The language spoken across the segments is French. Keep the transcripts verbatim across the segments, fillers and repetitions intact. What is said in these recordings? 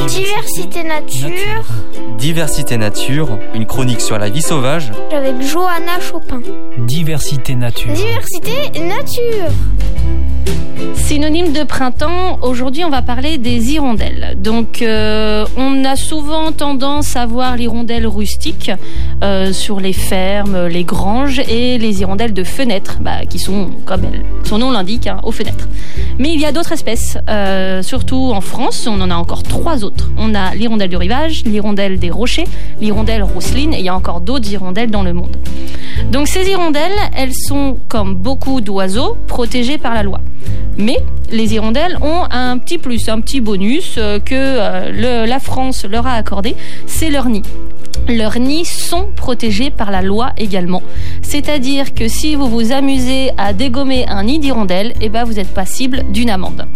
Diversité nature. Diversité nature, une chronique sur la vie sauvage. Avec Johanna Chopin. Diversité nature. Diversité nature. Synonyme de printemps, aujourd'hui on va parler des hirondelles. Donc euh, on a souvent tendance à voir l'hirondelle rustique euh, sur les fermes, les granges, et les hirondelles de fenêtre, bah, qui sont, comme elle, son nom l'indique, hein, aux fenêtres. Mais il y a d'autres espèces, euh, surtout en France, on en a encore trois autres. On a l'hirondelle du rivage, l'hirondelle des rochers, l'hirondelle rousseline, et il y a encore d'autres hirondelles dans le monde. Donc ces hirondelles, elles sont, comme beaucoup d'oiseaux, protégées par la loi. Mais les hirondelles ont un petit plus, un petit bonus euh, que euh, le, la France leur a accordé, c'est leur nid. Leurs nids sont protégés par la loi également. C'est-à-dire que si vous vous amusez à dégommer un nid d'hirondelle, eh ben vous êtes passible d'une amende.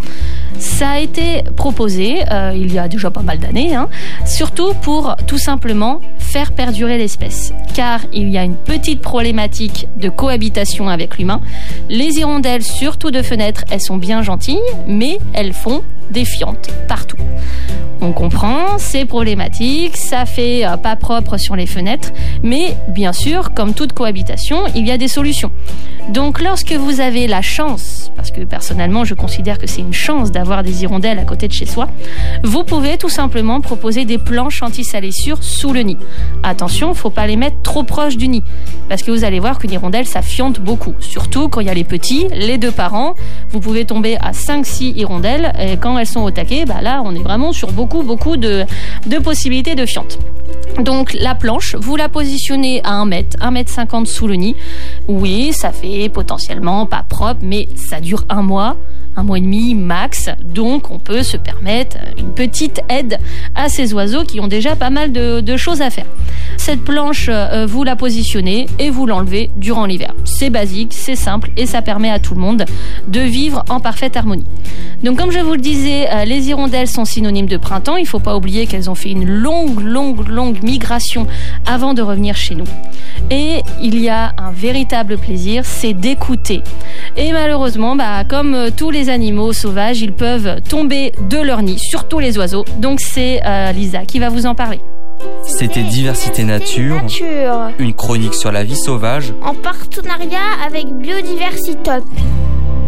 Ça a été proposé euh, il y a déjà pas mal d'années, hein, surtout pour tout simplement faire perdurer l'espèce. Car il y a une petite problématique de cohabitation avec l'humain. Les hirondelles, surtout de fenêtre, elles sont bien gentilles, mais elles font des fientes partout. On comprend, c'est problématique, ça fait euh, pas propre sur les fenêtres, mais bien sûr, comme toute cohabitation, il y a des solutions. Donc lorsque vous avez la chance, parce que personnellement je considère que c'est une chance d'avoir des hirondelles à côté de chez soi, vous pouvez tout simplement proposer des planches anti-salissure sous le nid. Attention, faut pas les mettre trop proches du nid, parce que vous allez voir qu'une hirondelle ça fiente beaucoup, surtout quand il y a les petits, les deux parents, vous pouvez tomber à cinq six hirondelles, et quand elles sont au taquet, bah là on est vraiment sur beaucoup beaucoup de, de possibilités de fiente. Donc la planche, vous la positionnez à un mètre, un mètre cinquante sous le nid. Oui, ça fait potentiellement pas propre, mais ça dure un mois, un mois et demi max. Donc on peut se permettre une petite aide à ces oiseaux qui ont déjà pas mal de, de choses à faire. Cette planche, euh, vous la positionnez et vous l'enlevez durant l'hiver. C'est basique, c'est simple et ça permet à tout le monde de vivre en parfaite harmonie. Donc comme je vous le disais, euh, les hirondelles sont synonymes de printemps. Il ne faut pas oublier qu'elles ont fait une longue, longue, longue migration avant de revenir chez nous. Et il y a un véritable plaisir, c'est d'écouter. Et malheureusement, bah, comme euh, tous les animaux sauvages, ils peuvent tomber de leur nid, surtout les oiseaux. Donc c'est euh, Lisa qui va vous en parler. C'était Diversité nature, nature, une chronique sur la vie sauvage, en partenariat avec Biodiversitop.